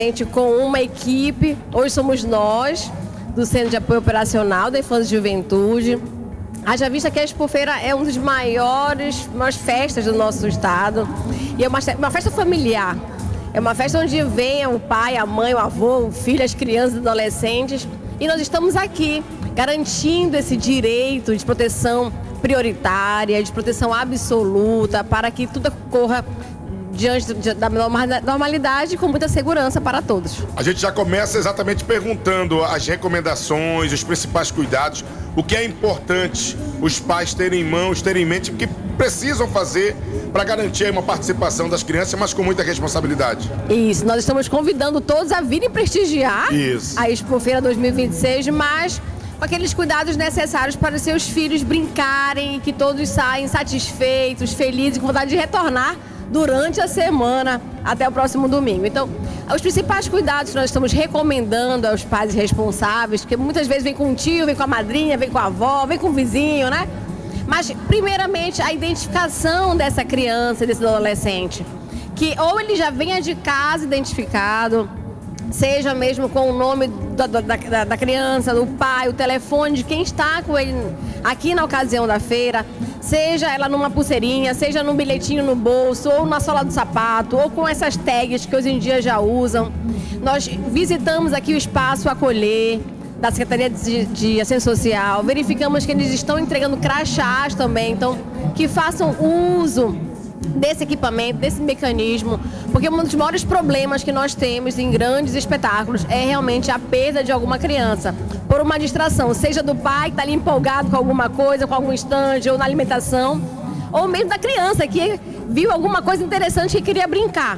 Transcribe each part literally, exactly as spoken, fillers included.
Com uma equipe, hoje somos nós, do Centro de Apoio Operacional da Infância e Juventude. Haja vista que a Expofeira é uma das maiores, maiores festas do nosso estado. E é uma, uma festa familiar. É uma festa onde vem o pai, a mãe, o avô, o filho, as crianças e adolescentes. E nós estamos aqui garantindo esse direito de proteção prioritária, de proteção absoluta, para que tudo ocorra diante da normalidade, com muita segurança para todos. A gente já começa exatamente perguntando as recomendações, os principais cuidados, o que é importante os pais terem em mãos, terem em mente, o que precisam fazer para garantir uma participação das crianças, mas com muita responsabilidade. Isso, nós estamos convidando todos a virem prestigiar Isso. a Expofeira dois mil e vinte e seis, mas com aqueles cuidados necessários para os seus filhos brincarem, que todos saem satisfeitos, felizes, com vontade de retornar durante a semana até o próximo domingo. Então, os principais cuidados que nós estamos recomendando aos pais responsáveis, que muitas vezes vem com o tio, vem com a madrinha, vem com a avó, vem com o vizinho, né? Mas, primeiramente, a identificação dessa criança, desse adolescente, que ou ele já venha de casa identificado, seja mesmo com o nome da, da, da criança, do pai, o telefone de quem está com ele aqui na ocasião da feira, seja ela numa pulseirinha, seja num bilhetinho no bolso, ou na sola do sapato, ou com essas tags que hoje em dia já usam. Nós visitamos aqui o espaço Acolher, da Secretaria de, de Assistência Social, verificamos que eles estão entregando crachás também, então que façam uso desse equipamento, desse mecanismo, porque um dos maiores problemas que nós temos em grandes espetáculos é realmente a perda de alguma criança por uma distração, seja do pai que está ali empolgado com alguma coisa, com algum estande ou na alimentação, ou mesmo da criança que viu alguma coisa interessante e queria brincar.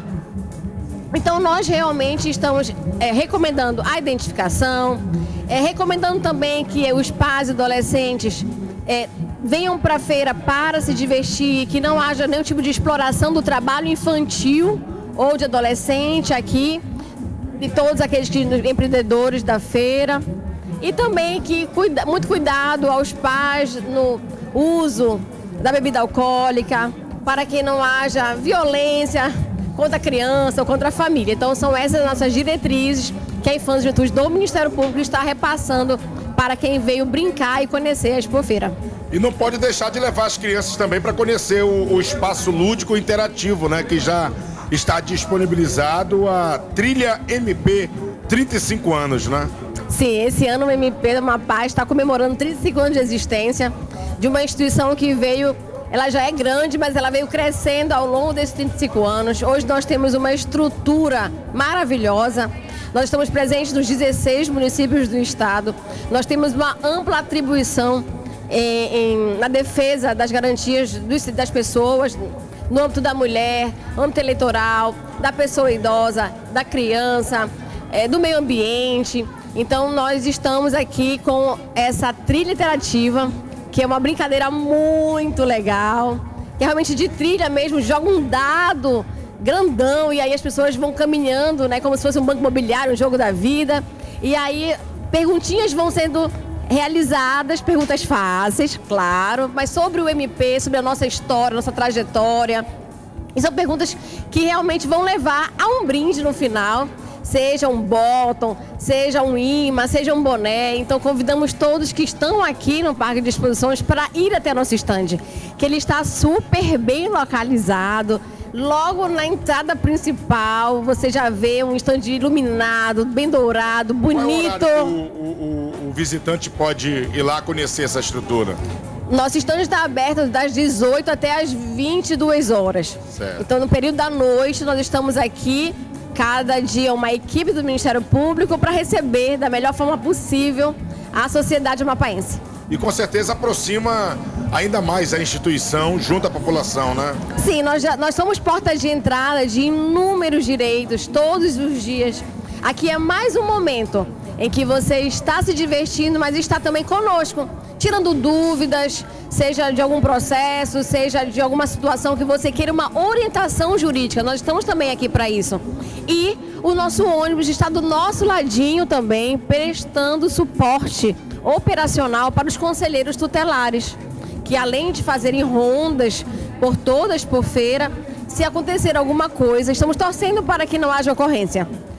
Então nós realmente estamos é, recomendando a identificação, é, recomendando também que os pais e adolescentes é, venham para a feira para se divertir, que não haja nenhum tipo de exploração do trabalho infantil ou de adolescente aqui, de todos aqueles que, empreendedores da feira. E também que cuida, muito cuidado aos pais no uso da bebida alcoólica, para que não haja violência contra a criança ou contra a família. Então são essas as nossas diretrizes que a Infância e Juventude do Ministério Público está repassando para quem veio brincar e conhecer a Expofeira. E não pode deixar de levar as crianças também para conhecer o, o espaço lúdico interativo, né? Que já está disponibilizado a Trilha M P, trinta e cinco anos, né? Sim, esse ano o M P da Amapá está comemorando trinta e cinco anos de existência de uma instituição que veio, ela já é grande, mas ela veio crescendo ao longo desses trinta e cinco anos. Hoje nós temos uma estrutura maravilhosa. Nós estamos presentes nos dezesseis municípios do estado. Nós temos uma ampla atribuição em, em, na defesa das garantias dos, das pessoas, no âmbito da mulher, no âmbito eleitoral, da pessoa idosa, da criança, é, do meio ambiente. Então nós estamos aqui com essa trilha interativa, que é uma brincadeira muito legal, que é realmente de trilha mesmo, joga um dado grandão e aí as pessoas vão caminhando, né, como se fosse um banco imobiliário, um jogo da vida. E aí perguntinhas vão sendo realizadas, perguntas fáceis, claro, mas sobre o M P, sobre a nossa história, nossa trajetória. E são perguntas que realmente vão levar a um brinde no final, seja um bottom, seja um imã, seja um boné. Então convidamos todos que estão aqui no Parque de Exposições para ir até nosso estande, que ele está super bem localizado. Logo na entrada principal, você já vê um estande iluminado, bem dourado, bonito. Qual é o horário que o, o, o visitante pode ir lá conhecer essa estrutura? Nosso estande está aberto das dezoito até as vinte e duas horas. Certo. Então, no período da noite, nós estamos aqui, cada dia uma equipe do Ministério Público para receber da melhor forma possível a sociedade amapaense. E com certeza aproxima ainda mais a instituição junto à população, né? Sim, nós, já, nós somos portas de entrada de inúmeros direitos todos os dias. Aqui é mais um momento em que você está se divertindo, mas está também conosco, tirando dúvidas, seja de algum processo, seja de alguma situação que você queira uma orientação jurídica. Nós estamos também aqui para isso. E o nosso ônibus está do nosso ladinho também, prestando suporte operacional para os conselheiros tutelares, que além de fazerem rondas por toda a Expofeira, se acontecer alguma coisa, estamos torcendo para que não haja ocorrência.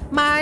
mas